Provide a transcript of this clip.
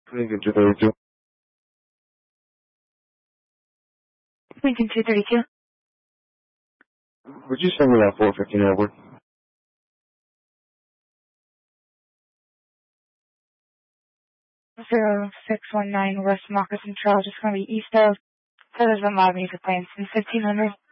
Lincoln 232. Lincoln 232. Would you send me that 415 Edward? 0619 West Moccasin Trail, just going to be east of Feathers and Live Music playing since 1500.